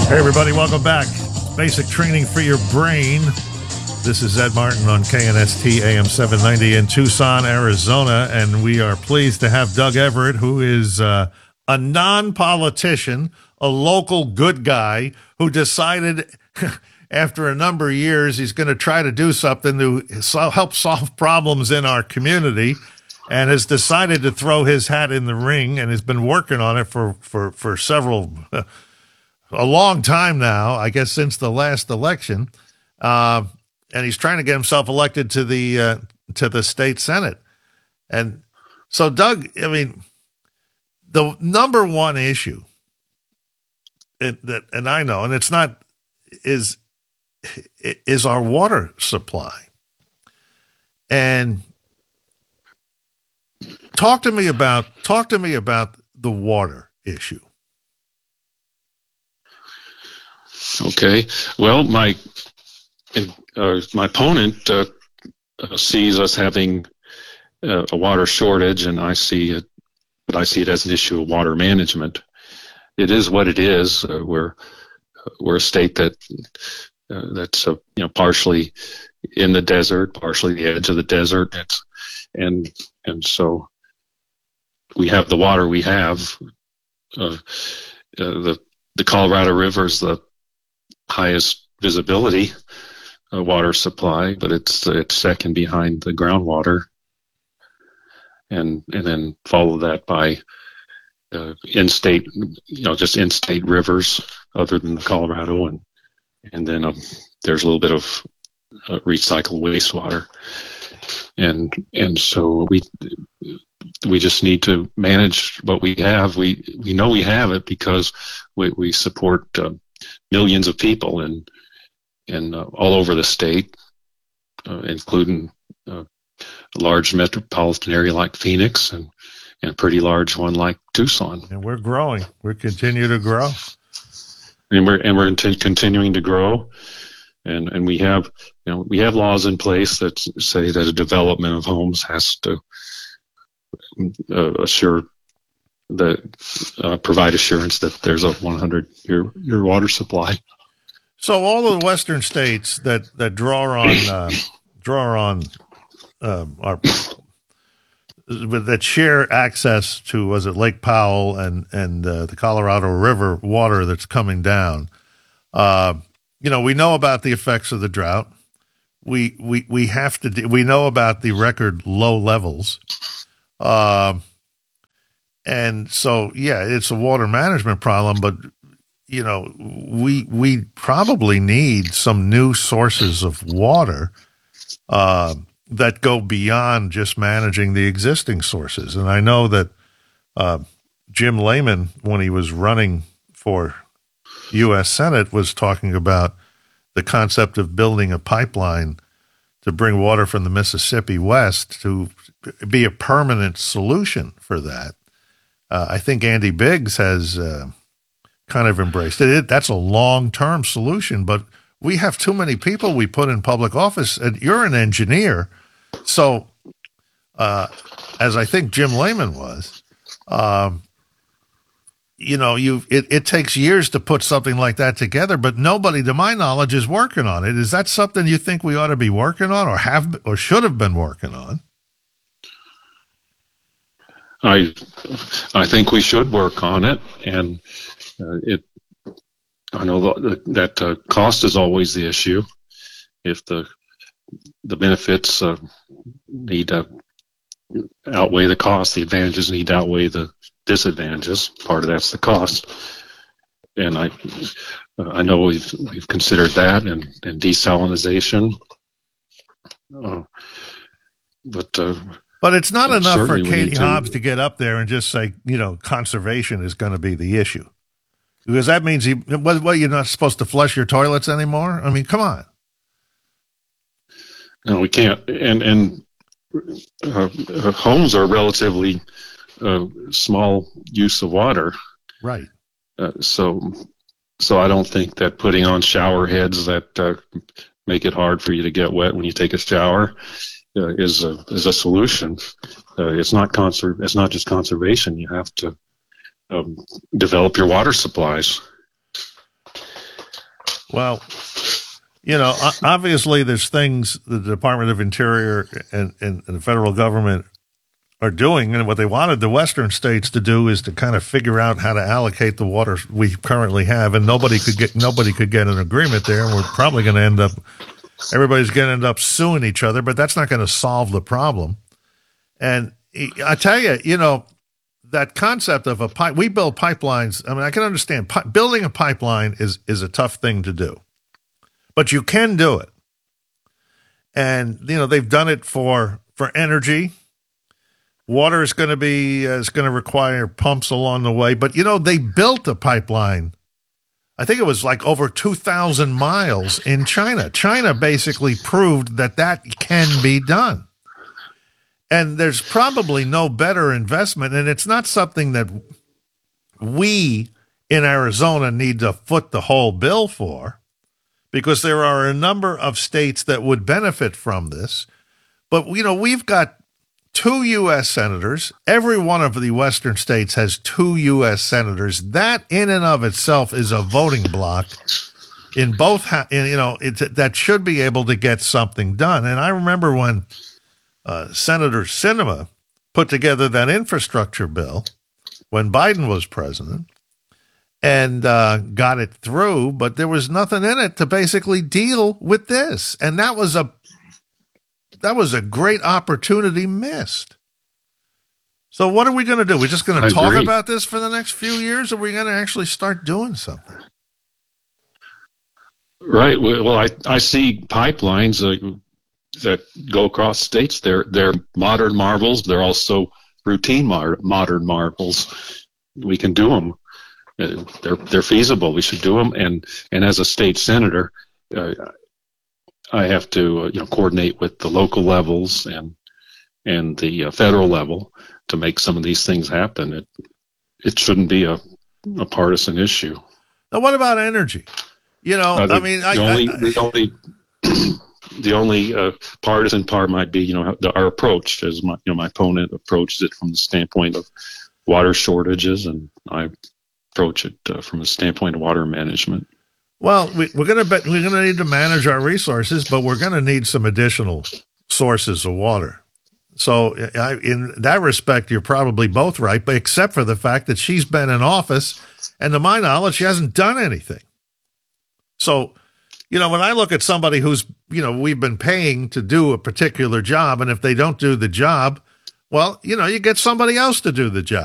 Hey, everybody, welcome back. Basic training for your brain. This is Ed Martin on KNST AM 790 in Tucson, Arizona, and we are pleased to have Doug Everett, who is a non-politician, a local good guy who decided after a number of years he's going to try to do something to help solve problems in our community, and has decided to throw his hat in the ring and has been working on it for several a long time now, I guess, since the last election, and he's trying to get himself elected to the state senate. And so, Doug, I mean, the number one issue and I know, and it's not is our water supply. And talk to me about the water issue. Okay. Well, my opponent sees us having a water shortage, and I see it as an issue of water management. It is what it is. We're a state that's partially in the desert, partially the edge of the desert, and so we have the water we have. The Colorado River is the highest visibility water supply, but it's second behind the groundwater, and then follow that by in-state, just in-state rivers other than the Colorado, and then there's a little bit of recycled wastewater, and so we just need to manage what we have. We know we have it because we support millions of people in all over the state, including a large metropolitan area like Phoenix and a pretty large one like Tucson. And we're growing. We continue to grow. And we're continuing to grow. And we have laws in place that say that a development of homes has to provide assurance that there's a 100-year water supply. So all of the western states that draw on that share access to, was it Lake Powell and the Colorado River water that's coming down. We know about the effects of the drought. We know about the record low levels. And so, yeah, it's a water management problem, but, we probably need some new sources of water that go beyond just managing the existing sources. And I know that Jim Lehman, when he was running for U.S. Senate, was talking about the concept of building a pipeline to bring water from the Mississippi west to be a permanent solution for that. I think Andy Biggs has kind of embraced it. That's a long-term solution, but we have too many people we put in public office, and you're an engineer. So, as I think Jim Lehman was, it takes years to put something like that together, but nobody, to my knowledge, is working on it. Is that something you think we ought to be working on, or should have been working on? I think we should work on it, and I know that cost is always the issue. If the benefits need to outweigh the cost, the advantages need to outweigh the disadvantages. Part of that's the cost, and I know we've considered that and desalinization, but it's not enough for Katie Hobbs to get up there and just say, conservation is going to be the issue, because that means you're not supposed to flush your toilets anymore. I mean, come on. No, we can't. And homes are relatively small use of water, right? So I don't think that putting on shower heads that make it hard for you to get wet when you take a shower is a solution. It's not just conservation. You have to develop your water supplies. Well, obviously there's things the Department of Interior and the federal government are doing, and what they wanted the western states to do is to kind of figure out how to allocate the water we currently have, and nobody could get an agreement there, and we're probably going to everybody's going to end up suing each other, but that's not going to solve the problem. And I tell you, that concept of we build pipelines. I mean, I can understand building a pipeline is a tough thing to do, but you can do it. And, they've done it for energy. Water is going to require pumps along the way. But, they built a pipeline. I think it was like over 2,000 miles in China. China basically proved that can be done. And there's probably no better investment. And it's not something that we in Arizona need to foot the whole bill for, because there are a number of states that would benefit from this. But, we've got 2 U.S. senators. Every one of the western states has 2 U.S. senators. That in and of itself is a voting block in both, that should be able to get something done. And I remember when Senator Sinema put together that infrastructure bill when Biden was president and got it through, but there was nothing in it to basically deal with this. And that was a great opportunity missed. So what are we going to do? We're just going to talk about this for the next few years, or are we going to actually start doing something? Right. Well, I see pipelines that go across states. They're modern marvels. They're also routine modern marvels. We can do them. They're feasible. We should do them. And as a state senator, I have to coordinate with the local levels and the federal level to make some of these things happen. It shouldn't be a partisan issue. Now, what about energy? The only partisan part might be our approach, as my opponent approaches it from the standpoint of water shortages, and I approach it from a standpoint of water management. Well, we're going to need to manage our resources, but we're going to need some additional sources of water. So in that respect, you're probably both right, but except for the fact that she's been in office, and to my knowledge, she hasn't done anything. So, when I look at somebody who's, we've been paying to do a particular job, and if they don't do the job, well, you get somebody else to do the job.